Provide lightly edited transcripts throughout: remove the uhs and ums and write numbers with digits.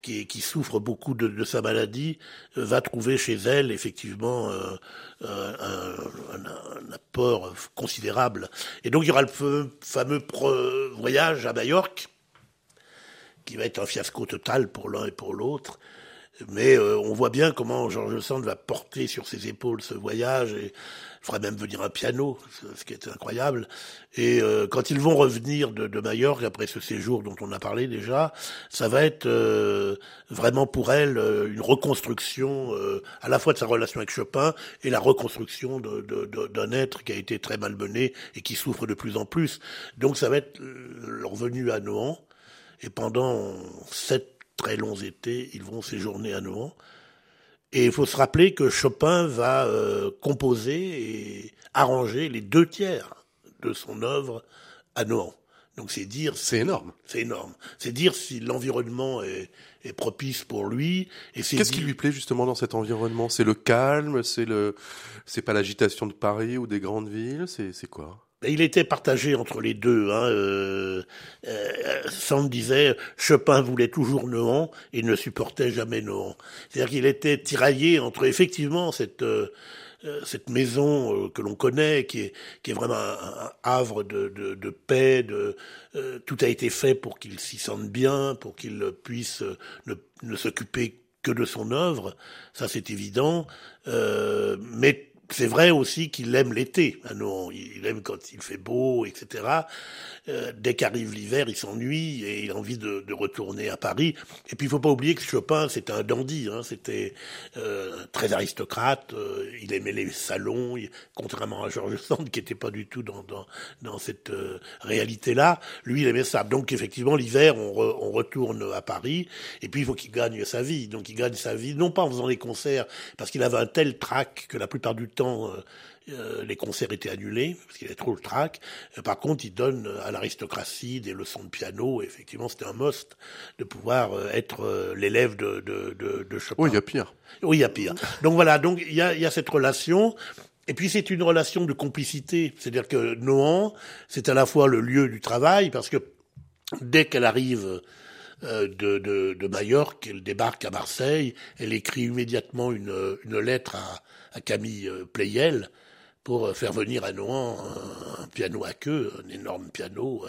qui souffre beaucoup de sa maladie, va trouver chez elle effectivement un apport considérable. Et donc il y aura le fameux voyage à Majorque, qui va être un fiasco total pour l'un et pour l'autre. Mais on voit bien comment George Sand va porter sur ses épaules ce voyage et fera même venir un piano, ce qui est incroyable. Et quand ils vont revenir de Majorque, après ce séjour dont on a parlé déjà, ça va être vraiment pour elle une reconstruction à la fois de sa relation avec Chopin et la reconstruction d'un être qui a été très malmené et qui souffre de plus en plus. Donc ça va être leur venue à Nohant. Et pendant 7 très longs étés, ils vont séjourner à Nohant. Et il faut se rappeler que Chopin va composer et arranger les 2/3 de son œuvre à Nohant. Donc c'est dire... C'est énorme. C'est énorme. C'est dire si l'environnement est propice pour lui. Et qu'est-ce qui lui plaît justement dans cet environnement? C'est le calme, c'est pas l'agitation de Paris ou des grandes villes, c'est quoi? Il était partagé entre les deux. Sand disait Chopin voulait toujours Nohant et ne supportait jamais Nohant. C'est-à-dire qu'il était tiraillé entre effectivement cette maison que l'on connaît, qui est vraiment un havre de paix. Tout a été fait pour qu'il s'y sente bien, pour qu'il puisse ne s'occuper que de son œuvre. Ça, c'est évident. Mais c'est vrai aussi qu'il aime l'été à Nohant. Il aime quand il fait beau, etc. Dès qu'arrive l'hiver, il s'ennuie et il a envie de retourner à Paris. Et puis il faut pas oublier que Chopin, c'était un dandy. C'était très aristocrate. Il aimait les salons, contrairement à George Sand qui était pas du tout dans cette réalité-là. Lui, il aimait ça. Donc effectivement, l'hiver, on retourne à Paris. Et puis il faut qu'il gagne sa vie. Donc il gagne sa vie non pas en faisant des concerts, parce qu'il avait un tel trac que la plupart du temps les concerts étaient annulés parce qu'il avait trop le trac. Par contre, il donne à l'aristocratie des leçons de piano. Et effectivement, c'était un must de pouvoir être l'élève de Chopin. Oui, il y a pire. Oui, il y a pire. Donc voilà, donc il y a cette relation. Et puis c'est une relation de complicité. C'est-à-dire que Nohant, c'est à la fois le lieu du travail, parce que dès qu'elle arrive de Majorque, elle débarque à Marseille, elle écrit immédiatement une lettre à Camille Pleyel pour faire venir à Nohant un piano à queue, un énorme piano.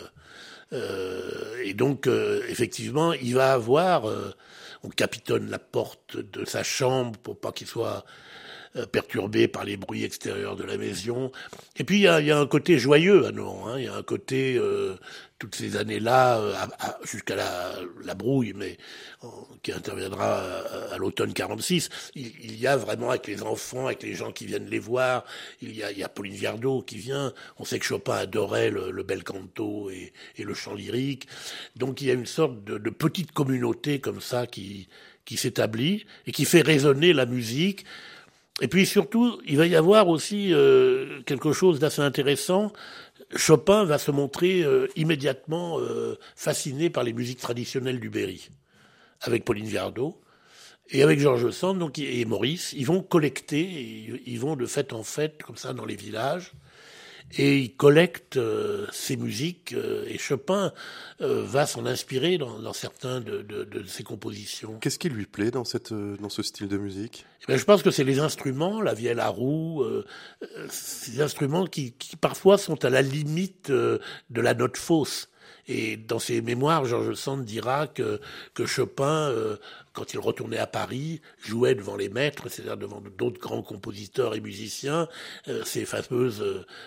Et donc, effectivement, il va avoir... on capitonne la porte de sa chambre pour pas qu'il soit perturbé par les bruits extérieurs de la maison. Et puis il y a un côté joyeux à Nohant. Il y a un côté toutes ces années-là jusqu'à la brouille, mais qui interviendra à l'automne 46. Il y a vraiment avec les enfants, avec les gens qui viennent les voir. Il y a Pauline Viardot qui vient. On sait que Chopin adorait le bel canto et le chant lyrique. Donc il y a une sorte de petite communauté comme ça qui s'établit et qui fait résonner la musique. Et puis surtout, il va y avoir aussi quelque chose d'assez intéressant. Chopin va se montrer immédiatement fasciné par les musiques traditionnelles du Berry, avec Pauline Viardot et avec George Sand donc, et Maurice. Ils vont collecter, ils vont de fête en fête, comme ça, dans les villages. Et il collecte ces musiques et Chopin va s'en inspirer dans certains de ses compositions. Qu'est-ce qui lui plaît dans ce style de musique? Je pense que c'est les instruments, la vielle à roue, ces instruments qui parfois sont à la limite de la note fausse. Et dans ses mémoires, George Sand dira que Chopin, quand il retournait à Paris, jouait devant les maîtres, c'est-à-dire devant d'autres grands compositeurs et musiciens, ces fameuses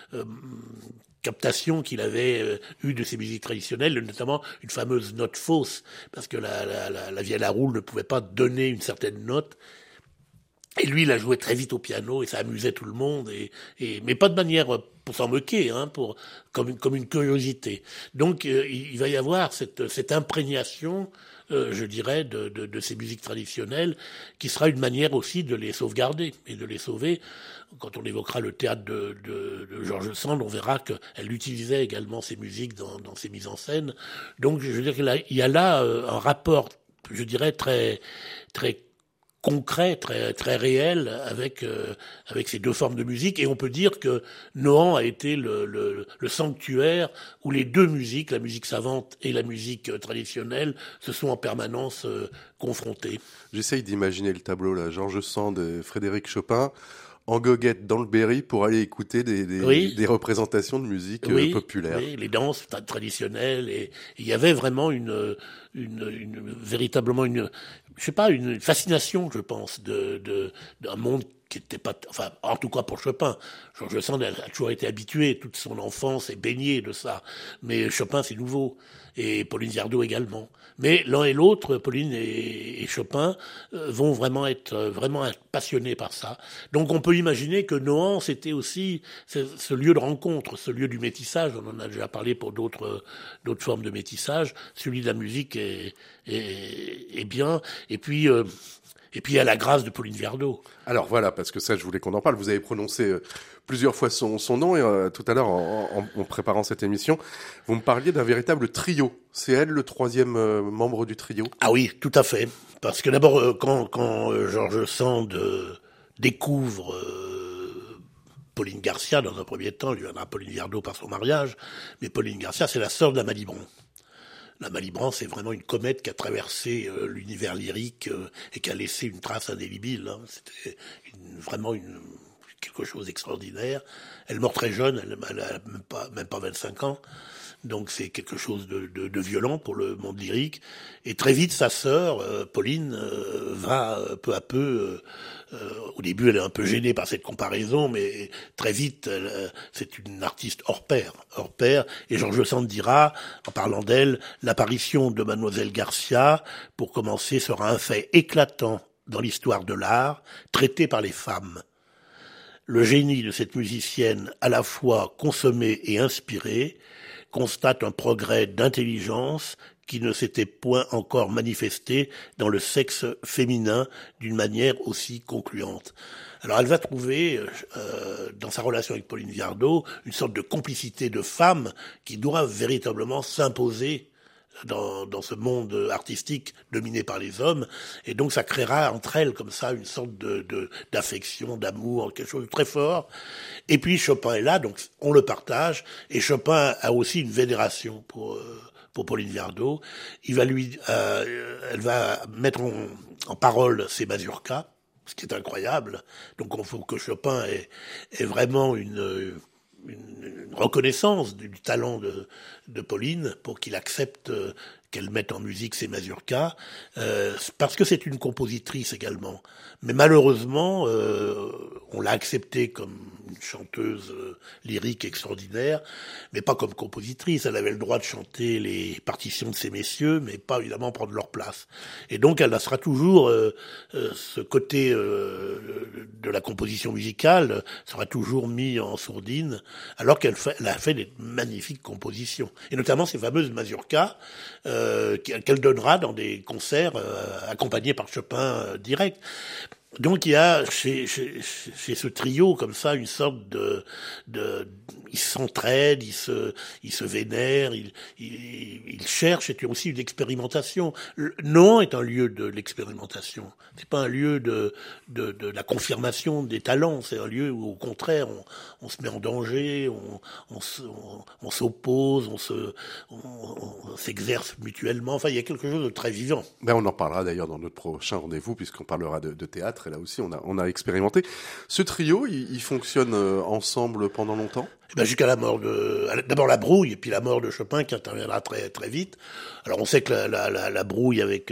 captations qu'il avait eues de ces musiques traditionnelles, notamment une fameuse note fausse, parce que la vielle à roue ne pouvait pas donner une certaine note. Et lui, il a joué très vite au piano et ça amusait tout le monde, mais pas de manière pour s'en moquer, comme une curiosité. Donc, il va y avoir cette imprégnation, je dirais, de ces musiques traditionnelles, qui sera une manière aussi de les sauvegarder et de les sauver. Quand on évoquera le théâtre de George Sand, on verra qu'elle utilisait également ces musiques dans ses mises en scène. Donc, je veux dire qu'il y a là un rapport, je dirais, très très concret, très très réel avec ces deux formes de musique. Et on peut dire que Nohant a été le sanctuaire où les deux musiques, la musique savante et la musique traditionnelle, se sont en permanence confrontées. J'essaye d'imaginer le tableau là, Georges Sand et Frédéric Chopin en goguette dans le Berry pour aller écouter des représentations de musique populaire. Oui, les danses traditionnelles, et il y avait vraiment véritablement une fascination, je pense, d'un monde qui était pas, enfin, en tout cas pour Chopin. Georges Sand a toujours été habitué, toute son enfance est baignée de ça. Mais Chopin, c'est nouveau. Et Pauline Viardot également. Mais l'un et l'autre, Pauline et Chopin, vont vraiment être passionnés par ça. Donc on peut imaginer que Nohant, c'était aussi ce lieu de rencontre, ce lieu du métissage. On en a déjà parlé pour d'autres formes de métissage. Celui de la musique est bien. Et puis il y a la grâce de Pauline Viardot. Alors voilà, parce que ça, je voulais qu'on en parle. Vous avez prononcé plusieurs fois son nom, et tout à l'heure, en préparant cette émission, vous me parliez d'un véritable trio. C'est elle, le troisième membre du trio? Ah oui, tout à fait. Parce que d'abord, quand Georges Sand découvre Pauline Garcia, dans un premier temps, il lui en a Pauline Viardot par son mariage, mais Pauline Garcia, c'est la sœur de la Malibran. La Malibran, c'est vraiment une comète qui a traversé l'univers lyrique et qui a laissé une trace indélébile. Hein. C'était vraiment quelque chose d'extraordinaire. Elle meurt très jeune, elle a même pas 25 ans. Donc c'est quelque chose de violent pour le monde lyrique. Et très vite, sa sœur, Pauline, va peu à peu... au début, elle est un peu gênée par cette comparaison, mais très vite, c'est une artiste hors pair. Et Georges Sand dira, en parlant d'elle, l'apparition de Mademoiselle Garcia, pour commencer, sera un fait éclatant dans l'histoire de l'art, traité par les femmes. Le génie de cette musicienne, à la fois consommé et inspiré, constate un progrès d'intelligence qui ne s'était point encore manifesté dans le sexe féminin d'une manière aussi concluante. Alors elle va trouver, dans sa relation avec Pauline Viardot, une sorte de complicité de femmes qui doit véritablement s'imposer dans ce monde artistique dominé par les hommes, et donc ça créera entre elles comme ça une sorte d'affection, d'amour, quelque chose de très fort. Et puis Chopin est là, donc on le partage, et Chopin a aussi une vénération pour Pauline Viardot. Elle va mettre en parole ses mazurkas, ce qui est incroyable. Donc il faut que Chopin ait vraiment une reconnaissance du talent de Pauline pour qu'il accepte qu'elle mette en musique ses mazurkas, parce que c'est une compositrice également. Mais malheureusement, on l'a acceptée comme une chanteuse lyrique extraordinaire, mais pas comme compositrice. Elle avait le droit de chanter les partitions de ces messieurs, mais pas évidemment prendre leur place. Et donc elle sera toujours, ce côté de la composition musicale sera toujours mis en sourdine, alors qu'elle a fait des magnifiques compositions. Et notamment ces fameuses mazurkas, qu'elle donnera dans des concerts accompagnés par Chopin direct. Donc il y a chez ce trio comme ça une sorte ils s'entraident, ils se vénèrent, ils cherchent, et aussi une expérimentation. Nohant est un lieu de l'expérimentation. C'est pas un lieu de la confirmation des talents. C'est un lieu où au contraire on se met en danger, on s'oppose, on s'exerce mutuellement. Enfin, il y a quelque chose de très vivant. Ben, on en parlera d'ailleurs dans notre prochain rendez-vous, puisqu'on parlera de théâtre, et là aussi on a expérimenté. Ce trio, il fonctionne ensemble pendant longtemps? Ben jusqu'à la mort d'abord la brouille, et puis la mort de Chopin qui interviendra très très vite. Alors on sait que la brouille avec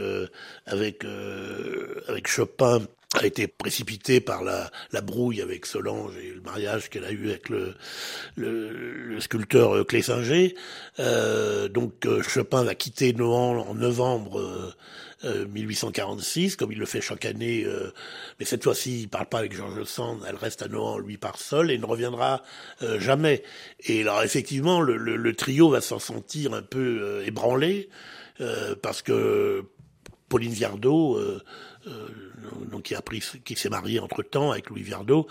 Chopin a été précipitée par la brouille avec Solange et le mariage qu'elle a eu avec le sculpteur Clé-Singer. Donc Chopin va quitter Nohant en novembre 1846, comme il le fait chaque année, mais cette fois-ci il parle pas avec Georges Sand, elle reste à Nohant, lui part seul, et ne reviendra jamais. Et alors effectivement le trio va s'en sentir un peu ébranlé, parce que Pauline Viardot, donc qui s'est mariée entre-temps avec Louis Viardot,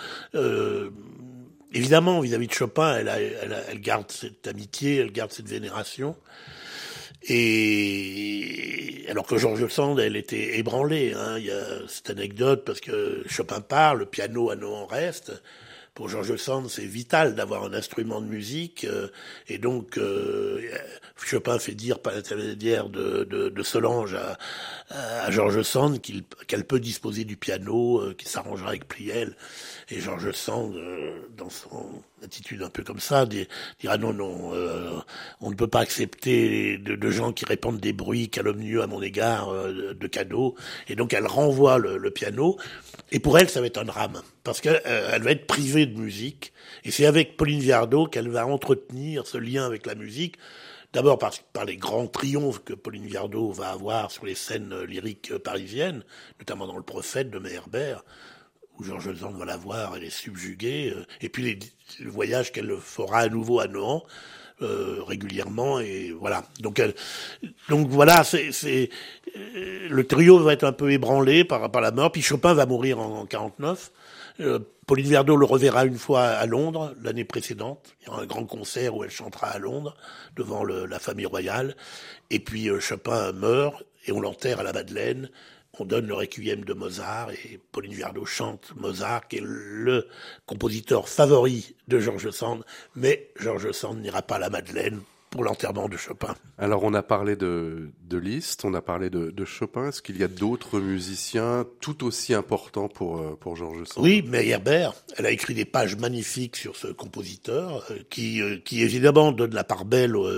évidemment vis-à-vis de Chopin, elle garde cette amitié, elle garde cette vénération. Et alors que George Sand, elle était ébranlée. Il y a cette anecdote parce que Chopin part, le piano à Nohant reste. Pour George Sand, c'est vital d'avoir un instrument de musique, et donc Chopin fait dire par l'intermédiaire de Solange à George Sand qu'elle peut disposer du piano, qu'il s'arrangera avec Pleyel. Et George Sand, dans son attitude un peu comme ça, dira non, on ne peut pas accepter de gens qui répandent des bruits calomnieux à mon égard de cadeaux. Et donc elle renvoie le piano. Et pour elle, ça va être un drame, parce qu'elle va être privée de musique. Et c'est avec Pauline Viardot qu'elle va entretenir ce lien avec la musique. D'abord par les grands triomphes que Pauline Viardot va avoir sur les scènes lyriques parisiennes, notamment dans Le Prophète de Meyerbeer, où George Sand va la voir, elle est subjuguée. Et puis le voyage qu'elle fera à nouveau à Nohant, régulièrement, et voilà. Donc voilà, le trio va être un peu ébranlé par la mort. Puis Chopin va mourir en 49. Pauline Viardot le reverra une fois à Londres l'année précédente. Il y aura un grand concert où elle chantera à Londres devant la famille royale. Et puis Chopin meurt et on l'enterre à la Madeleine. On donne le requiem de Mozart et Pauline Viardot chante Mozart, qui est le compositeur favori de George Sand. Mais George Sand n'ira pas à la Madeleine pour l'enterrement de Chopin. Alors on a parlé de Liszt, on a parlé de Chopin. Est-ce qu'il y a d'autres musiciens tout aussi importants pour George Sand? Oui, Meyerbeer, elle a écrit des pages magnifiques sur ce compositeur qui évidemment donne la part belle aux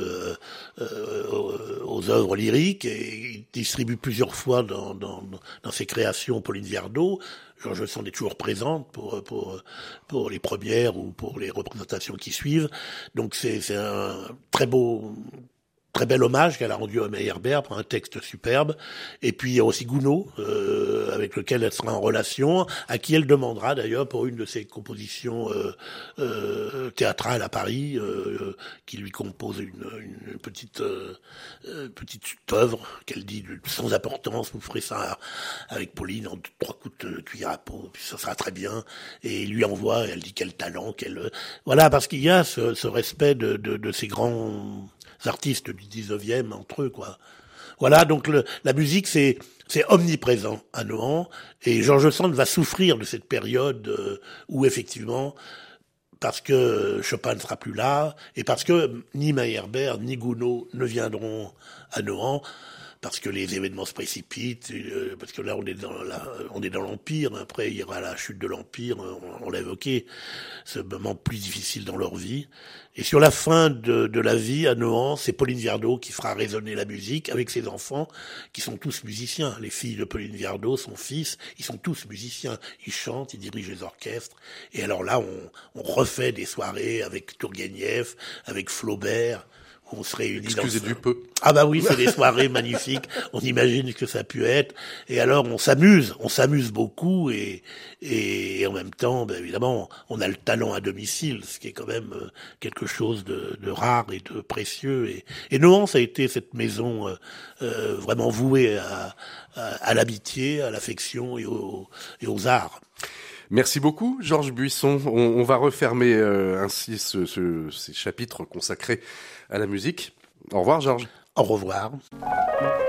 œuvres lyriques, et il distribue plusieurs fois dans ses créations Pauline Viardot. George Sand est toujours présente pour les premières ou pour les représentations qui suivent. Donc c'est un très bel hommage qu'elle a rendu à Meyerbeer pour un texte superbe. Et puis il y a aussi Gounod, avec lequel elle sera en relation, à qui elle demandera d'ailleurs pour une de ses compositions théâtrales à Paris, qui lui compose une petite œuvre qu'elle dit sans importance. Vous ferez ça avec Pauline en 3 coups de cuillère à peau, puis ça sera très bien. Et il lui envoie, et elle dit quel talent, voilà, parce qu'il y a ce respect de ces grands artistes du 19e entre eux, quoi. Voilà, donc la musique, c'est omniprésent à Nohant, et George Sand va souffrir de cette période où effectivement, parce que Chopin ne sera plus là, et parce que ni Meyerbeer ni Gounod ne viendront à Nohant, parce que les événements se précipitent, parce que là on est dans l'Empire. Après il y aura la chute de l'Empire, on l'a évoqué, ce moment plus difficile dans leur vie. Et sur la fin de la vie à Nohant, c'est Pauline Viardot qui fera résonner la musique avec ses enfants, qui sont tous musiciens. Les filles de Pauline Viardot, son fils, ils sont tous musiciens. Ils chantent, ils dirigent les orchestres. Et alors là, on refait des soirées avec Tourguenieff, avec Flaubert. On se réunit. Excusez du peu. Ah bah oui, c'est des soirées magnifiques. On imagine ce que ça a pu être. Et alors on s'amuse beaucoup, et en même temps, ben évidemment, on a le talent à domicile, ce qui est quand même quelque chose de rare et de précieux. Et Nohant, ça a été cette maison vraiment vouée à l'amitié, à l'affection et aux arts. Merci beaucoup, Georges Buisson. On va refermer ainsi ces chapitres consacrés à la musique. Au revoir, Georges. Au revoir.